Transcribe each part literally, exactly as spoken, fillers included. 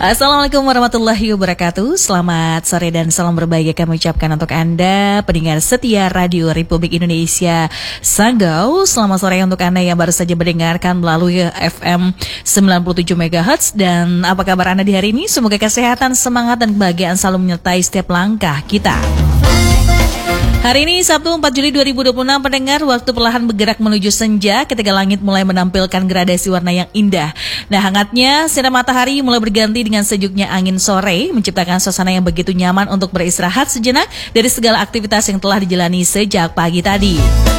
Assalamualaikum warahmatullahi wabarakatuh. Selamat sore dan salam berbahagia kami ucapkan untuk Anda pendengar setia Radio Republik Indonesia Sanggau. Selamat sore untuk Anda yang baru saja mendengarkan melalui F M sembilan puluh tujuh megahertz. Dan apa kabar Anda di hari ini? Semoga kesehatan, semangat dan kebahagiaan selalu menyertai setiap langkah kita. Hari ini Sabtu empat Juli dua ribu dua puluh enam, pendengar, waktu perlahan bergerak menuju senja ketika langit mulai menampilkan gradasi warna yang indah. Nah, hangatnya sinar matahari mulai berganti dengan sejuknya angin sore, menciptakan suasana yang begitu nyaman untuk beristirahat sejenak dari segala aktivitas yang telah dijalani sejak pagi tadi.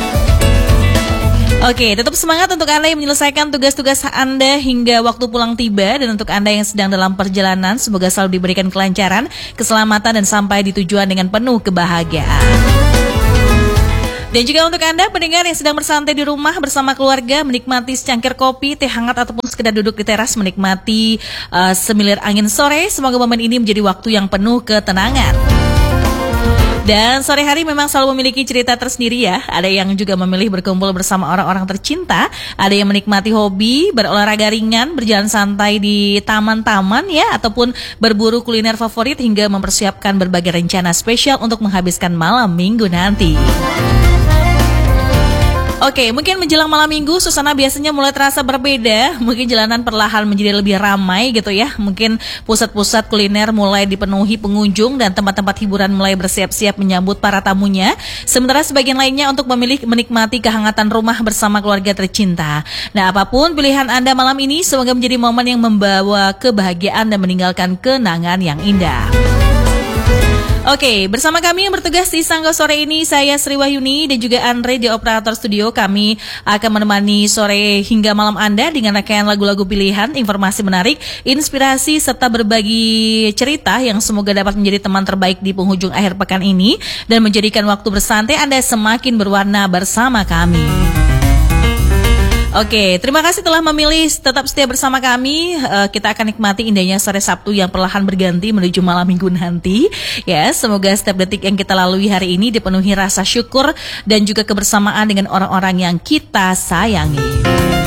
Oke, tetap semangat untuk Anda yang menyelesaikan tugas-tugas Anda hingga waktu pulang tiba. Dan untuk Anda yang sedang dalam perjalanan, semoga selalu diberikan kelancaran, keselamatan, dan sampai di tujuan dengan penuh kebahagiaan. Dan juga untuk Anda pendengar yang sedang bersantai di rumah bersama keluarga, menikmati secangkir kopi, teh hangat, ataupun sekedar duduk di teras menikmati uh, semilir angin sore, semoga momen ini menjadi waktu yang penuh ketenangan. Dan sore hari memang selalu memiliki cerita tersendiri ya. Ada yang juga memilih berkumpul bersama orang-orang tercinta, ada yang menikmati hobi, berolahraga ringan, berjalan santai di taman-taman ya, ataupun berburu kuliner favorit hingga mempersiapkan berbagai rencana spesial untuk menghabiskan malam minggu nanti. Oke, mungkin menjelang malam minggu suasana biasanya mulai terasa berbeda. Mungkin jalanan perlahan menjadi lebih ramai gitu ya. Mungkin pusat-pusat kuliner mulai dipenuhi pengunjung dan tempat-tempat hiburan mulai bersiap-siap menyambut para tamunya. Sementara sebagian lainnya untuk memilih menikmati kehangatan rumah bersama keluarga tercinta. Nah, apapun pilihan Anda malam ini, semoga menjadi momen yang membawa kebahagiaan dan meninggalkan kenangan yang indah. Oke, bersama kami yang bertugas di Sanggau sore ini, saya Sri Wahyuni dan juga Andre di operator studio. Kami akan menemani sore hingga malam Anda dengan rangkaian lagu-lagu pilihan, informasi menarik, inspirasi, serta berbagi cerita yang semoga dapat menjadi teman terbaik di penghujung akhir pekan ini dan menjadikan waktu bersantai Anda semakin berwarna bersama kami. Oke, terima kasih telah memilih tetap setia bersama kami. Uh, kita akan nikmati indahnya sore Sabtu yang perlahan berganti menuju malam minggu nanti. Ya, semoga setiap detik yang kita lalui hari ini dipenuhi rasa syukur dan juga kebersamaan dengan orang-orang yang kita sayangi.